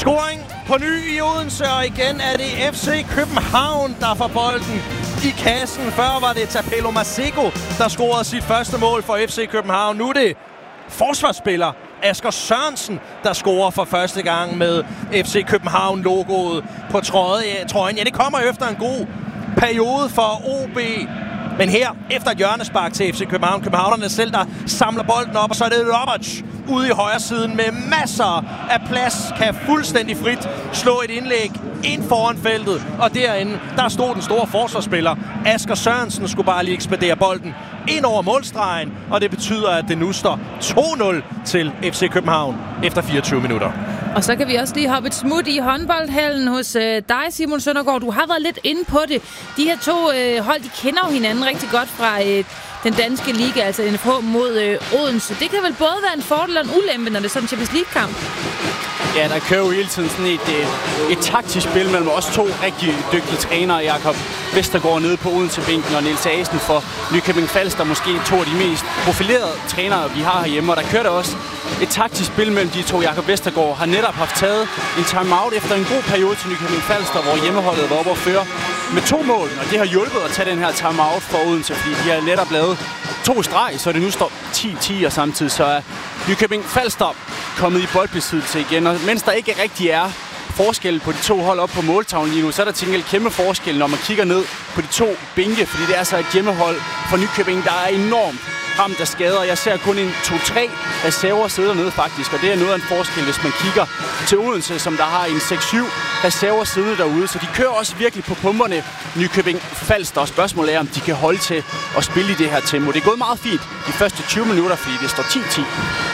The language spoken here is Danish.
Scoring på ny i Odense, og igen er det FC København, der får bolden i kassen. Før var det Tapelo Maseko, der scorede sit første mål for FC København. Nu er det forsvarsspiller Asger Sørensen, der scorer for første gang med FC København-logoet på trøjen. Ja, det kommer efter en god periode for OB. Men her, efter et hjørnespark til FC København, københavnerne selv, der samler bolden op, og så er det Roberts ude i højre siden med masser af plads, kan fuldstændig frit slå et indlæg ind foran feltet. Og derinde, der stod den store forsvarsspiller. Asger Sørensen skulle bare lige ekspedere bolden ind over målstregen, og det betyder, at det nu står 2-0 til FC København efter 24 minutter. Og så kan vi også lige hoppe et smut i håndboldhallen hos dig, Simon Søndergaard. Du har været lidt inde på det. De her to hold, de kender jo hinanden rigtig godt fra den danske liga, altså NFH mod Odense. Det kan vel både være en fordel og en ulempe, når det er sådan en Champions League-kamp? Ja, der kører jo hele tiden sådan et taktisk spil mellem os to rigtig dygtige trænere, Jakob Vestergaard nede på Odense-bænken og Niels Asen for Nykøbing Falster, måske to af de mest profilerede trænere, vi har herhjemme. Og der kører der også et taktisk spil mellem de to. Jakob Vestergaard har netop haft taget en timeout efter en god periode til Nykøbing Falster, hvor hjemmeholdet var oppe og føre med 2 mål. Og det har hjulpet at tage den her timeout for Odense, fordi de har netop lavet 2 streg, så det nu står 10-10, og samtidig så er Nykøbing Falster kommet i boldbesiddelse igen. Og mens der ikke rigtig er forskel på de to hold op på måltavlen lige nu, så er der til gengæld kæmpe forskel, når man kigger ned på de to bænke, fordi det er så et hjemmehold for Nykøbing, der er enormt ramt af skader. Jeg ser kun en 2-3 reserver sidde dernede faktisk, og det er noget af en forskel, hvis man kigger til Odense, som der har en 6-7 reserver siddende derude. Så de kører også virkelig på pumperne, Nykøbing Falster, og spørgsmålet er, om de kan holde til at spille i det her tempo. Det er gået meget fint de første 20 minutter, fordi det står 10-10.